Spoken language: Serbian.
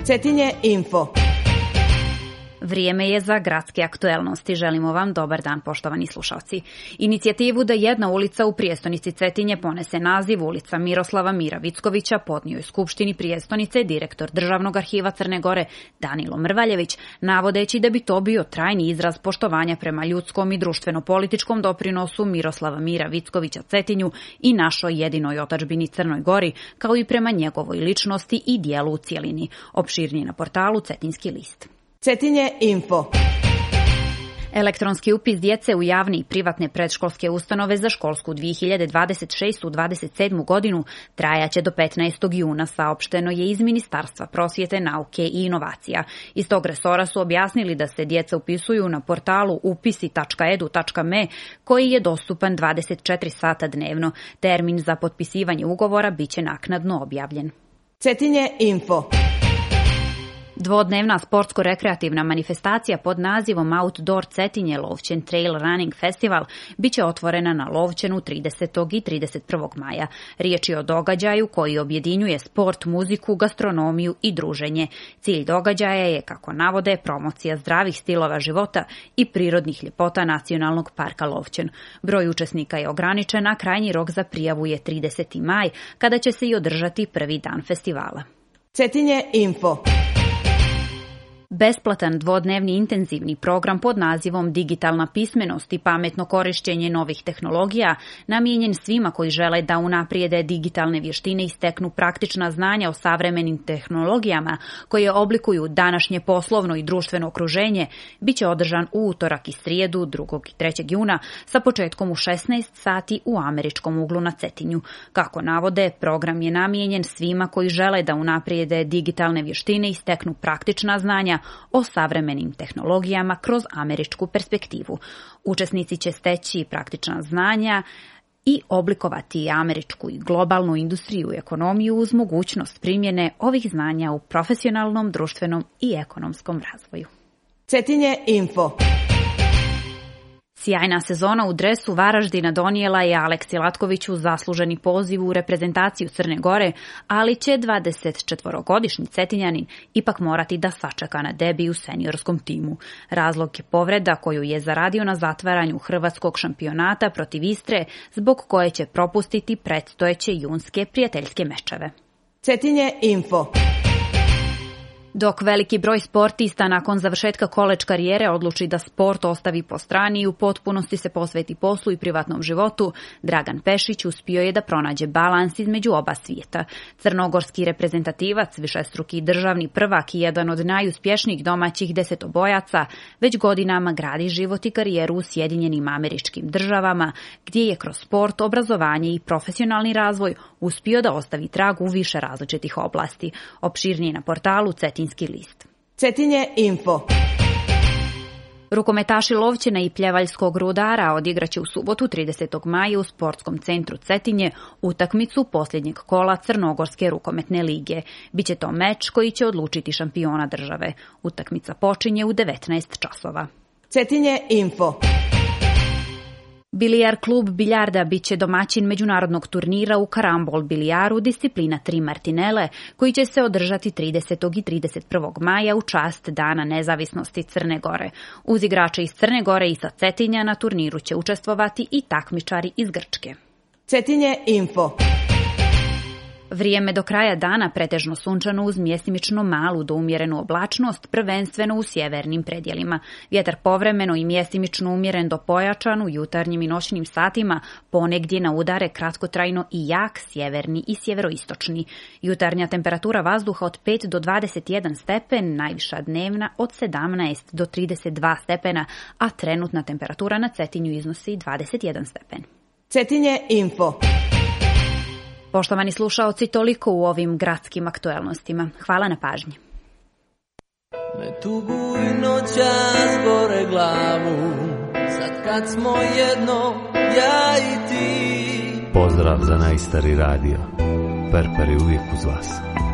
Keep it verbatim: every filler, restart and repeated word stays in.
Cetinje Info. Vrijeme je za gradske aktuelnosti. Želimo vam dobar dan, poštovani slušalci. Inicijativu da jedna ulica u prijestonici Cetinje ponese naziv ulica Miroslava Mira Vickovića podnio je Skupštini prijestonice direktor Državnog arhiva Crne Gore Danilo Mrvaljević, navodeći da bi to bio trajni izraz poštovanja prema ljudskom i društveno-političkom doprinosu Miroslava Mira Vickovića Cetinju i našoj jedinoj otadžbini Crnoj Gori, kao i prema njegovoj ličnosti i dijelu u cijelini. Opširnije na portalu Cetinski list. Cetinje Info. Elektronski upis djece u javne i privatne predškolske ustanove za školsku dvije hiljade dvadeset šestu dvadeset sedmu godinu trajaće do petnaestog juna, saopšteno je iz Ministarstva prosvjete, nauke i inovacija. Iz tog resora su objasnili da se djeca upisuju na portalu upisi tačka edu tačka me koji je dostupan dvadeset četiri sata dnevno. Termin za potpisivanje ugovora biće naknadno objavljen. Cetinje Info. Dvodnevna sportsko-rekreativna manifestacija pod nazivom Outdoor Cetinje Lovćen Trail Running Festival biće otvorena na Lovćenu tridesetog i trideset prvog maja. Riječ je o događaju koji objedinjuje sport, muziku, gastronomiju i druženje. Cilj događaja je, kako navode, promocija zdravih stilova života i prirodnih ljepota Nacionalnog parka Lovćen. Broj učesnika je ograničen, a krajnji rok za prijavu je trideseti maj, kada će se i održati prvi dan festivala. Cetinje Info. Besplatan dvodnevni intenzivni program pod nazivom Digitalna pismenost i pametno korišćenje novih tehnologija namijenjen svima koji žele da unaprijede digitalne vještine i steknu praktična znanja o savremenim tehnologijama koje oblikuju današnje poslovno i društveno okruženje, biće održan u utorak i srijedu drugog i trećeg juna sa početkom u šesnaest sati u američkom uglu na Cetinju. Kako navode, program je namijenjen svima koji žele da unaprijede digitalne vještine i steknu praktična znanja o savremenim tehnologijama kroz američku perspektivu. Učesnici će steći praktična znanja i oblikovati američku i globalnu industriju i ekonomiju uz mogućnost primjene ovih znanja u profesionalnom, društvenom i ekonomskom razvoju. Cetinje Info. Sjajna sezona u dresu Varaždina donijela je Aleksi Latkoviću zasluženi poziv u reprezentaciju Crne Gore, ali će dvadesetčetvorogodišnji Cetinjanin ipak morati da sačeka na debi u seniorskom timu. Razlog je povreda koju je zaradio na zatvaranju hrvatskog šampionata protiv Istre, zbog koje će propustiti predstojeće junske prijateljske mečeve. Cetinje Info. Dok veliki broj sportista nakon završetka koledž karijere odluči da sport ostavi po strani i u potpunosti se posveti poslu i privatnom životu, Dragan Pešić uspio je da pronađe balans između oba svijeta. Crnogorski reprezentativac, višestruki državni prvak i jedan od najuspješnijih domaćih desetobojaca, već godinama gradi život i karijeru u Sjedinjenim Američkim Državama, gdje je kroz sport, obrazovanje i profesionalni razvoj uspio da ostavi trag u više različitih oblasti. Opširnije na portalu Cetinski list. Cetinje Info. Rukometaši Lovćena i Pljevaljskog Rudara odigraće u subotu tridesetog maja u sportskom centru Cetinje utakmicu posljednjeg kola Crnogorske rukometne lige. Biće to meč koji će odlučiti šampiona države. Utakmica počinje u devetnaest časova. Cetinje Info. Bilijar klub biljarda biće domaćin međunarodnog turnira u karambol bilijaru disciplina tri martinele, koji će se održati tridesetog i trideset prvog maja u čast Dana nezavisnosti Crne Gore. Uz igrače iz Crne Gore i sa Cetinja na turniru će učestvovati i takmičari iz Grčke. Cetinje Info. Vrijeme do kraja dana pretežno sunčano uz mjestimično malu do umjerenu oblačnost, prvenstveno u sjevernim predjelima. Vjetar povremeno i mjestimično umjeren do pojačan u jutarnjim i noćnim satima, ponegdje na udare kratkotrajno i jak sjeverni i sjeveroistočni. Jutarnja temperatura vazduha od pet do dvadeset jedan stepen, najviša dnevna od sedamnaest do trideset dva stepena, a trenutna temperatura na Cetinju iznosi dvadeset jedan stepen. Cetinje Info. Poštovani slušaoci, toliko u ovim gradskim aktuelnostima. Hvala na pažnji. Ne tuguj noćas gore glavu, sad kad smo jedno, ja i ti. Pozdrav za najstari radio. Perper je uvijek uz vas.